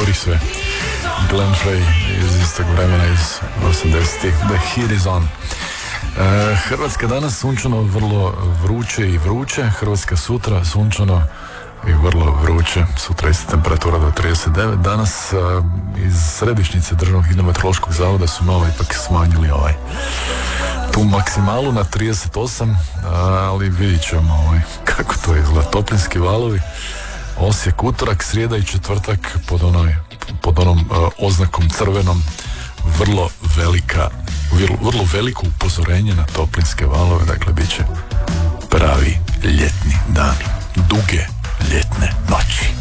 dobrih sve. Glenn Frey iz istog vremena iz 80-ih. The Heat is on. Hrvatska danas sunčano, vrlo vruće i vruće. Hrvatska sutra sunčano i vrlo vruće. Sutra isto temperatura do 39. Danas iz središnjice Državnog hidrometeorološkog zavoda su malo ipak smanjili tu maksimalu na 38, ali vidit ćemo kako to izgleda. Toplinski valovi, Osijek utorak, srijeda i četvrtak pod onom oznakom crvenom, vrlo veliko upozorenje na toplinske valove. Dakle, bit će pravi ljetni dani, duge ljetne noći.